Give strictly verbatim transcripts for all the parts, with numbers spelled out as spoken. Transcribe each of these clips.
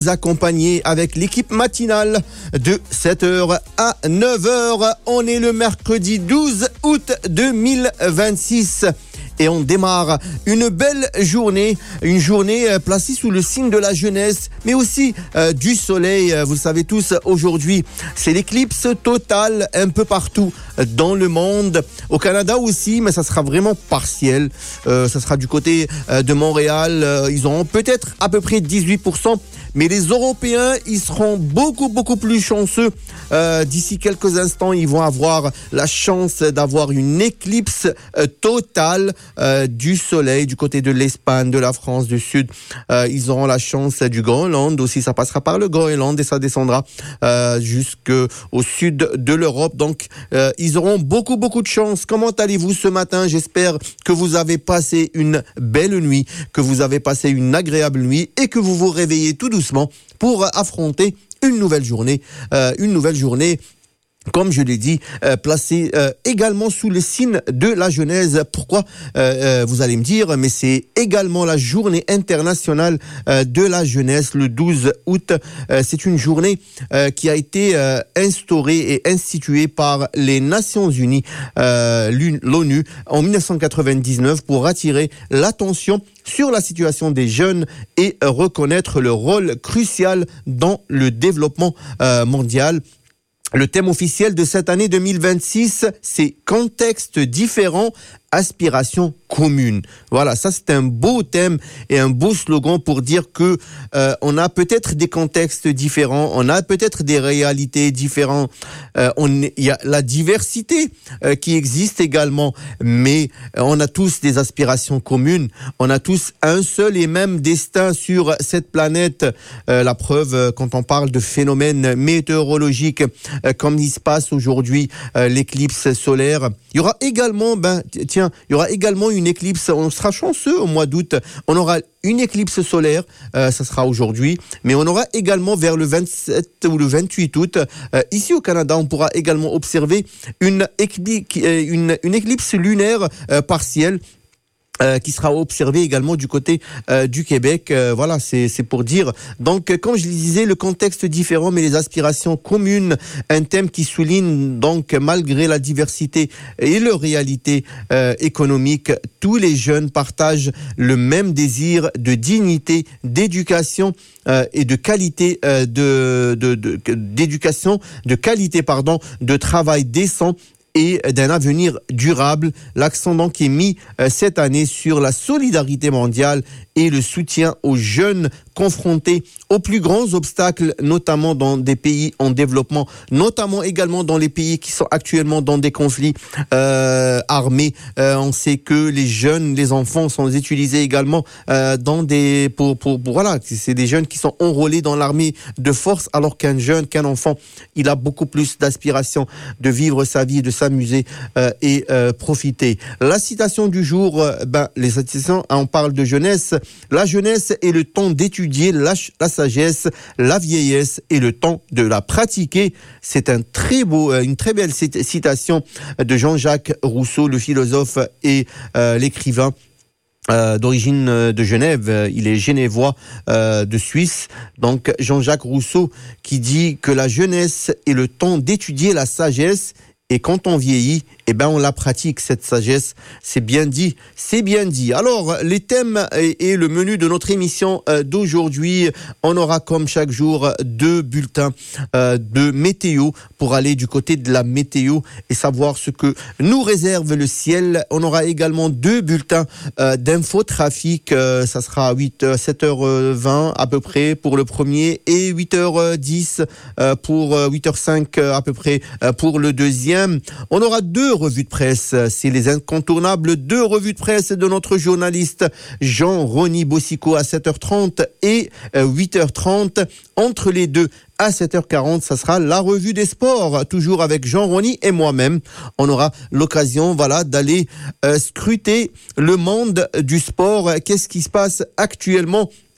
Accompagné avec l'équipe matinale de sept heures à neuf heures. On est le mercredi douze août deux mille vingt-six et on démarre une belle journée, une journée placée sous le signe de la jeunesse, mais aussi euh, du soleil. Vous le savez tous, aujourd'hui, c'est l'éclipse totale un peu partout dans le monde. Au Canada aussi, mais ça sera vraiment partiel. Euh, ça sera du côté euh, de Montréal. Euh, ils auront peut-être à peu près dix-huit pour cent. Mais les Européens, ils seront beaucoup, beaucoup plus chanceux. Euh, d'ici quelques instants, ils vont avoir la chance d'avoir une éclipse euh, totale euh, du soleil du côté de l'Espagne, de la France, du Sud. Euh, ils auront la chance du Groenland aussi. Ça passera par le Groenland et ça descendra euh, jusqu'au sud de l'Europe. Donc, euh, ils auront beaucoup, beaucoup de chance. Comment allez-vous ce matin? J'espère que vous avez passé une belle nuit, que vous avez passé une agréable nuit et que vous vous réveillez tout doucement pour affronter une nouvelle journée, euh, une nouvelle journée, comme je l'ai dit, euh, placée euh, également sous le signe de la Genèse. Pourquoi euh, euh, vous allez me dire, mais c'est également la journée internationale euh, de la jeunesse, le douze août. Euh, c'est une journée euh, qui a été euh, instaurée et instituée par les Nations Unies, euh, l'ONU, en dix-neuf cent quatre-vingt-dix-neuf pour attirer l'attention sur la situation des jeunes et euh, reconnaître le rôle crucial dans le développement euh, mondial. Le thème officiel de cette année deux mille vingt-six, c'est contexte différent, aspiration commune. Voilà, ça c'est un beau thème et un beau slogan pour dire que euh, on a peut-être des contextes différents, on a peut-être des réalités différentes. Euh, on, il y a la diversité euh, qui existe également, mais on a tous des aspirations communes. On a tous un seul et même destin sur cette planète. Euh, la preuve, euh, quand on parle de phénomènes météorologiques, euh, comme il se passe aujourd'hui, euh, l'éclipse solaire. Il y aura également, ben tiens. Il y aura également une éclipse, on sera chanceux au mois d'août, on aura une éclipse solaire, euh, ça sera aujourd'hui, mais on aura également vers le vingt-sept ou le vingt-huit août, euh, ici au Canada, on pourra également observer une, écli- une, une éclipse lunaire euh, partielle, Euh, qui sera observé également du côté euh, du Québec. Euh, voilà, c'est c'est pour dire. Donc, comme je le disais, le contexte différent, mais les aspirations communes, un thème qui souligne donc malgré la diversité et leur réalité euh, économique, tous les jeunes partagent le même désir de dignité, d'éducation euh, et de qualité euh, de, de, de d'éducation, de qualité pardon, de travail décent et d'un avenir durable. L'accent donc est mis euh, cette année sur la solidarité mondiale et le soutien aux jeunes confrontés aux plus grands obstacles, notamment dans des pays en développement, notamment également dans les pays qui sont actuellement dans des conflits euh, armés. Euh, on sait que les jeunes, les enfants sont utilisés également euh, dans des pour, pour pour voilà, c'est des jeunes qui sont enrôlés dans l'armée de force, alors qu'un jeune, qu'un enfant, il a beaucoup plus d'aspiration de vivre sa vie, de s'amuser euh, et euh, profiter. La citation du jour, euh, ben les citations, on parle de jeunesse. La jeunesse est le temps d'étudier la, la sagesse, la vieillesse et le temps de la pratiquer. C'est un très beau, une très belle citation de Jean-Jacques Rousseau, le philosophe et euh, l'écrivain. Euh, d'origine de Genève, il est genevois euh, de Suisse. Donc Jean-Jacques Rousseau qui dit que la jeunesse est le temps d'étudier la sagesse. Et quand on vieillit, eh ben on la pratique, cette sagesse. C'est bien dit, c'est bien dit. Alors, les thèmes et, et le menu de notre émission euh, d'aujourd'hui, on aura comme chaque jour deux bulletins euh, de météo pour aller du côté de la météo et savoir ce que nous réserve le ciel. On aura également deux bulletins euh, d'infotrafic. Euh, ça sera à huit heures, sept heures vingt à peu près pour le premier et huit heures dix euh, pour euh, huit heures cinq euh, à peu près euh, pour le deuxième. On aura deux revues de presse, c'est les incontournables deux revues de presse de notre journaliste Jean-Rony Bossico à sept heures trente et huit heures trente. Entre les deux, à sept heures quarante, ça sera la revue des sports, toujours avec Jean-Rony et moi-même. On aura l'occasion, voilà, d'aller euh, scruter le monde du sport. Qu'est-ce qui se passe actuellement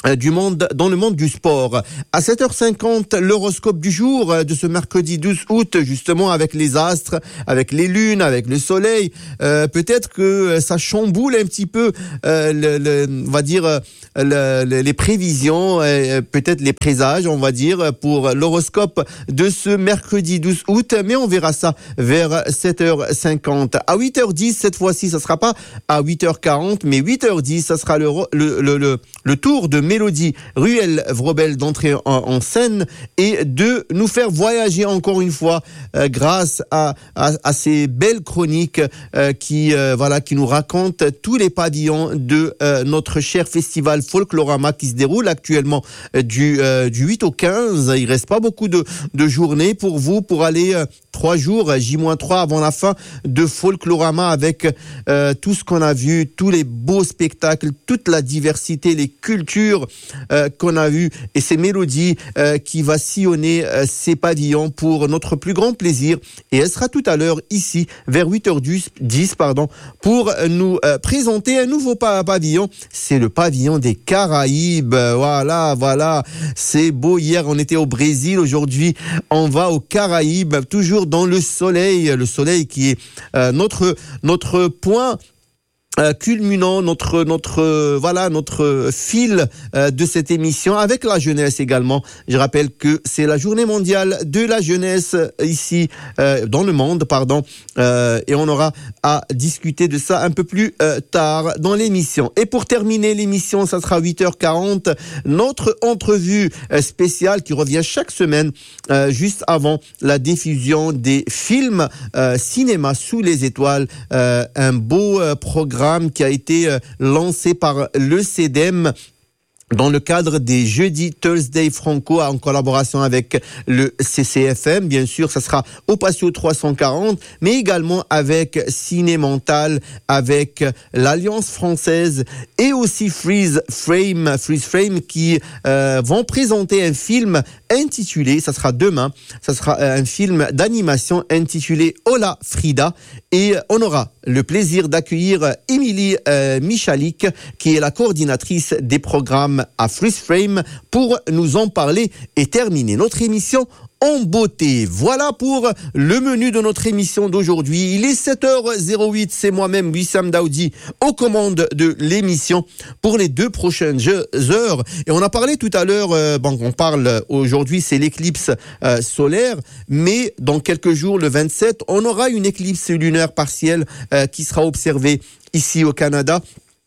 du monde, dans le monde du sport. À sept heures cinquante, l'horoscope du jour de ce mercredi douze août, justement avec les astres, avec les lunes, avec le soleil. Euh, peut-être que ça chamboule un petit peu, euh, le, le, on va dire, le, le, les prévisions, euh, peut-être les présages, on va dire, pour l'horoscope de ce mercredi douze août. Mais on verra ça vers sept heures cinquante. À huit heures dix, cette fois-ci, ça sera pas à huit heures quarante, mais huit heures dix, ça sera le, le, le, le, le tour de Mélodie Ruel-Vrobel d'entrer en, en scène et de nous faire voyager encore une fois euh, grâce à, à, à ces belles chroniques euh, qui, euh, voilà, qui nous racontent tous les pavillons de euh, notre cher festival Folklorama qui se déroule actuellement euh, du, euh, du huit au quinze. Il reste pas beaucoup de, de journées pour vous pour aller euh, trois jours, J trois avant la fin de Folklorama avec euh, tout ce qu'on a vu, tous les beaux spectacles, toute la diversité, les cultures Euh, qu'on a vu et ces mélodies euh, qui va sillonner euh, ces pavillons pour notre plus grand plaisir. Et elle sera tout à l'heure ici vers huit heures dix pardon, pour nous euh, présenter un nouveau pavillon. C'est le pavillon des Caraïbes. Voilà, voilà. C'est beau. Hier, on était au Brésil. Aujourd'hui, on va aux Caraïbes, toujours dans le soleil. Le soleil qui est euh, notre, notre point Euh, culminant notre notre euh, voilà notre fil euh, de cette émission avec la jeunesse également. Je rappelle que c'est la journée mondiale de la jeunesse euh, ici euh, dans le monde pardon euh, et on aura à discuter de ça un peu plus euh, tard dans l'émission. Et pour terminer l'émission, ça sera huit heures quarante, notre entrevue euh, spéciale qui revient chaque semaine euh, juste avant la diffusion des films euh, cinéma sous les étoiles, euh, un beau euh, programme qui a été lancé par le C D E M dans le cadre des jeudis Thursday Franco en collaboration avec le C C F M. Bien sûr, ça sera au Patio trois cent quarante, mais également avec Ciné Mental, avec l'Alliance française et aussi Freeze Frame, Freeze Frame qui euh, vont présenter un film intitulé, ça sera demain, ça sera un film d'animation intitulé Hola Frida, et on aura le plaisir d'accueillir Émilie euh, Michalik, qui est la coordinatrice des programmes à Freeze Frame, pour nous en parler et terminer notre émission en beauté. Voilà pour le menu de notre émission d'aujourd'hui. Il est sept heures huit, c'est moi-même, Wissam Daoudi, aux commandes de l'émission pour les deux prochaines heures. Et on a parlé tout à l'heure, euh, bon, on parle aujourd'hui, c'est l'éclipse euh, solaire, mais dans quelques jours, le vingt-sept, on aura une éclipse lunaire partielle euh, qui sera observée ici au Canada.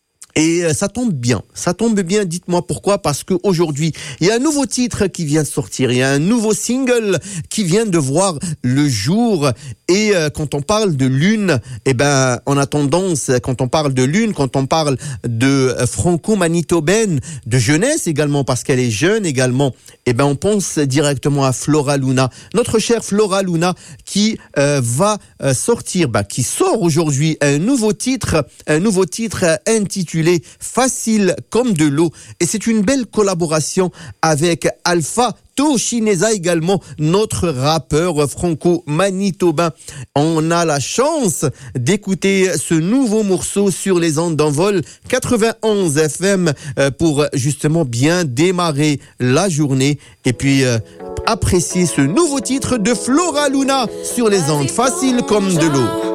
Et ça tombe bien, ça tombe bien, dites-moi pourquoi, parce qu'aujourd'hui, il y a un nouveau titre qui vient de sortir, il y a un nouveau single qui vient de voir le jour, et euh, quand on parle de lune, eh ben, on a tendance, quand on parle de lune, quand on parle de franco-manitobaine, de jeunesse également, parce qu'elle est jeune également, eh ben, on pense directement à Flora Luna, notre chère Flora Luna, qui euh, va euh, sortir, bah, qui sort aujourd'hui un nouveau titre, un nouveau titre intitulé Facile comme de l'eau, et c'est une belle collaboration avec Alpha Toshineza également, notre rappeur franco-manitobain. On a la chance d'écouter ce nouveau morceau sur les ondes d'Envol quatre-vingt-onze F M pour justement bien démarrer la journée et puis euh, apprécier ce nouveau titre de Flora Luna sur les ondes Facile comme de l'eau.